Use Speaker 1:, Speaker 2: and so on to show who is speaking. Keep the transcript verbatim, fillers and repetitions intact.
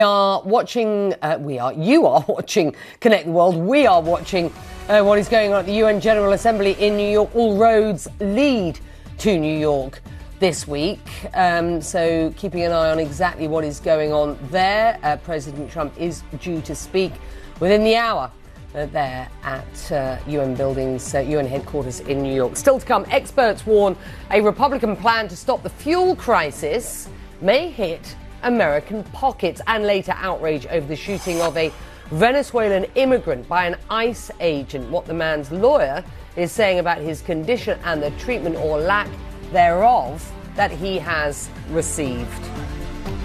Speaker 1: are watching, uh, we are, you are watching Connect the World. We are watching uh, what is going on at the U N General Assembly in New York. All roads lead to New York this week. Um, so keeping an eye on exactly what is going on there. Uh, President Trump is due to speak within the hour uh, there at uh, U N buildings, uh, U N headquarters in New York. Still to come, experts warn a Republican plan to stop the fuel crisis may hit American pockets, and later outrage over the shooting of a Venezuelan immigrant by an ICE agent. What the man's lawyer is saying about his condition and the treatment or lack thereof that he has received.